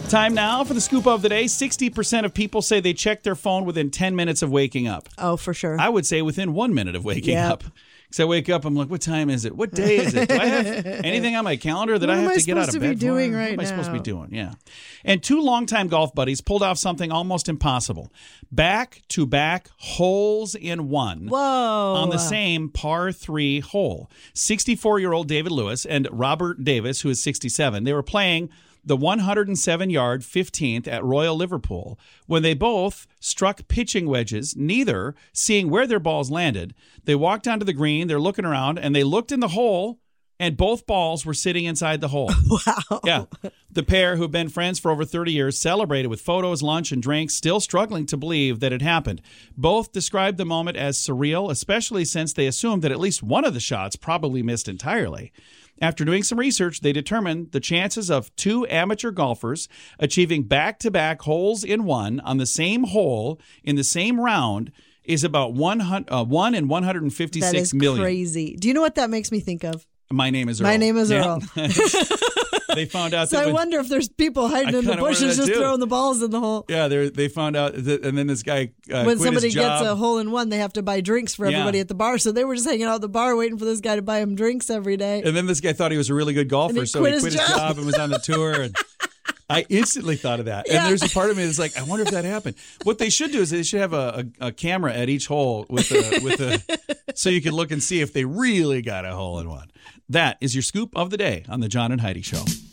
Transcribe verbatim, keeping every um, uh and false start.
Time now for the scoop of the day. sixty percent of people say they check their phone within ten minutes of waking up. Oh, for sure. I would say within one minute of waking Yep. up. Because I wake up, I'm like, what time is it? What day is it? Do I have anything on my calendar that What I am have I to get out of supposed to bed be doing for? right What am I supposed to be now? doing? Yeah. And two longtime golf buddies pulled off something almost impossible. Back-to-back holes in one. Whoa. On the same par three hole. sixty-four-year-old David Lewis and Robert Davis, who is sixty-seven, they were playing the one hundred seven yard fifteenth at Royal Liverpool when they both struck pitching wedges, neither seeing where their balls landed. They walked onto the green, they're looking around, and they looked in the hole, and both balls were sitting inside the hole. Wow. Yeah. The pair, who've been friends for over thirty years, celebrated with photos, lunch, and drinks, still struggling to believe that it happened. Both described the moment as surreal, especially since they assumed that at least one of the shots probably missed entirely. After doing some research, they determined the chances of two amateur golfers achieving back-to-back holes in one on the same hole in the same round is about one, uh, one in one hundred fifty-six That is million. crazy. Do you know what that makes me think of? My name is Earl. My name is Yeah. Earl. They found out So that I when- wonder if there's people hiding I in the kinda wondered bushes that just too. throwing the balls in the hole. Yeah, they they found out that, and then this guy uh, When quit somebody his gets job. a hole in one, they have to buy drinks for Yeah. everybody at the bar. So they were just hanging out at the bar waiting for this guy to buy him drinks every day. And then this guy thought he was a really good golfer, And he so quit he his quit his job. job and was on the tour. And I instantly thought of that. Yeah. And there's a part of me that's like, I wonder if that happened. What they should do is they should have a, a, a camera at each hole with a, with a, so you can look and see if they really got a hole in one. That is your scoop of the day on the John and Heidi Show.